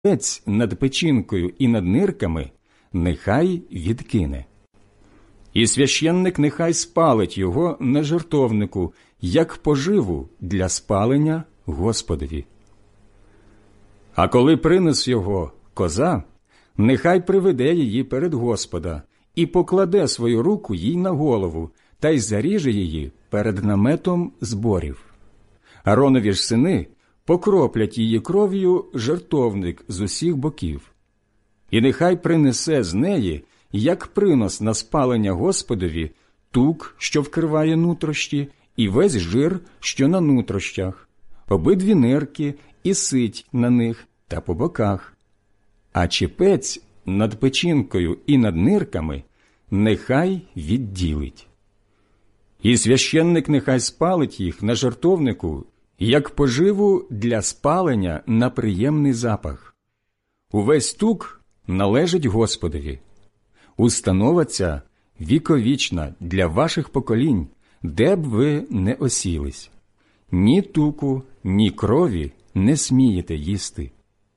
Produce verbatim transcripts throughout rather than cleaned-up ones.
пець над печінкою і над нирками нехай відкине. І священник нехай спалить його на жертовнику, як поживу для спалення Господові. А коли принес його коза, нехай приведе її перед Господа і покладе свою руку їй на голову та й заріже її перед наметом зборів. Ааронові ж сини покроплять її кров'ю жертовник з усіх боків. І нехай принесе з неї, як принос на спалення Господові, тук, що вкриває нутрощі, і весь жир, що на нутрощах, обидві нирки і сить на них та по боках. А чепець над печінкою і над нирками нехай відділить. І священник нехай спалить їх на жертовнику, як поживу для спалення на приємний запах. Увесь тук належить Господові. Установа ця віковічна для ваших поколінь, де б ви не осілись. Ні туку, ні крові не смієте їсти.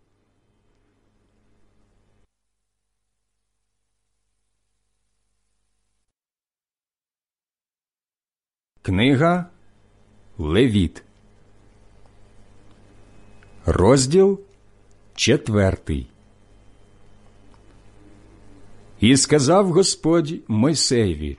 Книга Левіт, розділ четвертий. І сказав Господь Мойсеєві: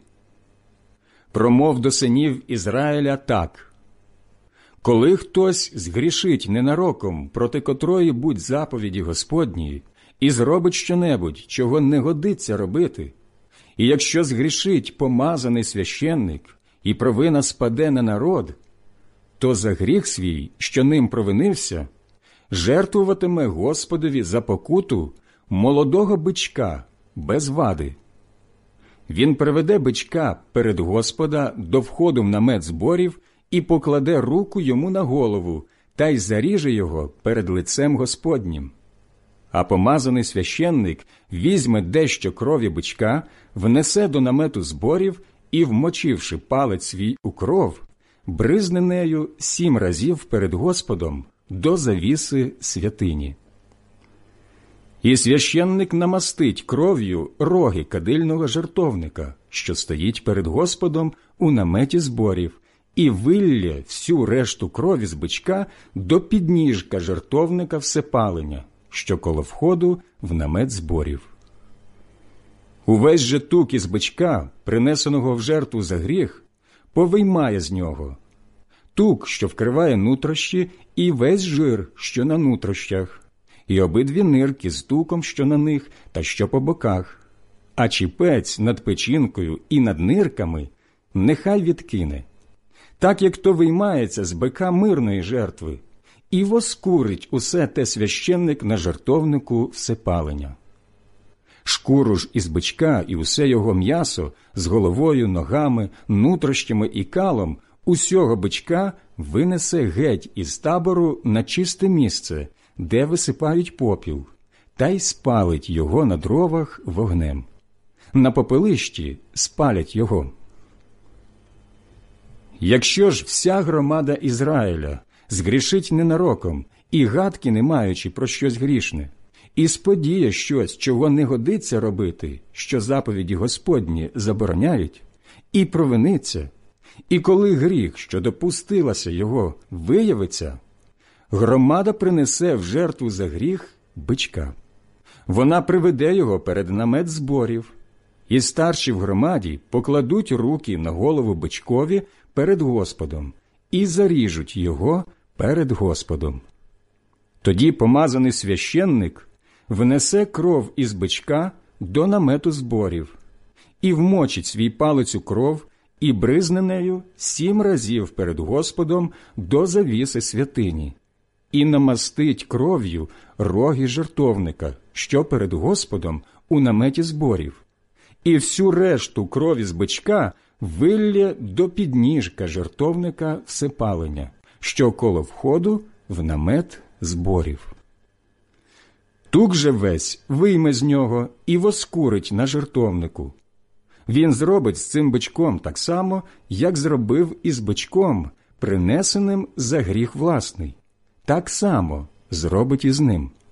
промов до синів Ізраїля так: коли хтось згрішить ненароком проти котрої будь заповіді Господньої і зробить щонебудь, чого не годиться робити, і якщо згрішить помазаний священник, і провина спаде на народ, то за гріх свій, що ним провинився, жертвуватиме Господові за покуту молодого бичка без вади. Він приведе бичка перед Господа до входу в намет зборів і покладе руку йому на голову та й заріже його перед лицем Господнім. А помазаний священник візьме дещо крові бичка, внесе до намету зборів і, вмочивши палець свій у кров, бризне нею сім разів перед Господом до завіси святині. І священник намастить кров'ю роги кадильного жертовника, що стоїть перед Господом у наметі зборів, і виллє всю решту крові з бичка до підніжка жертовника всепалення, що коло входу в намет зборів. Увесь же тук із бичка, принесеного в жертву за гріх, повиймає з нього тук, що вкриває нутрощі, і весь жир, що на нутрощах, і обидві нирки з туком, що на них та що по боках, а чіпець над печінкою і над нирками нехай відкине, так як то виймається з бика мирної жертви, і воскурить усе те священник на жертовнику всепалення. Шкуру ж із бичка і усе його м'ясо з головою, ногами, нутрощами і калом усього бичка винесе геть із табору на чисте місце, де висипають попіл, та й спалить його на дровах вогнем. На попелищі спалять його. Якщо ж вся громада Ізраїля згрішить ненароком і гадки не маючи про щось грішне, і сподіє щось, чого не годиться робити, що заповіді Господні забороняють, і провиниться, і коли гріх, що допустилася його, виявиться, громада принесе в жертву за гріх бичка. Вона приведе його перед намет зборів, і старші в громаді покладуть руки на голову бичкові перед Господом і заріжуть його перед Господом. Тоді помазаний священник внесе кров із бичка до намету зборів і вмочить свій палець у кров і бризне нею сім разів перед Господом до завіси святині, і намастить кров'ю роги жертовника, що перед Господом у наметі зборів, і всю решту крові з бичка виллє до підніжка жертовника всепалення, що коло входу в намет зборів. Тук же весь вийме з нього і воскурить на жертовнику. Він зробить з цим бичком так само, як зробив із бичком, принесеним за гріх власний. Так само зробить і з ним.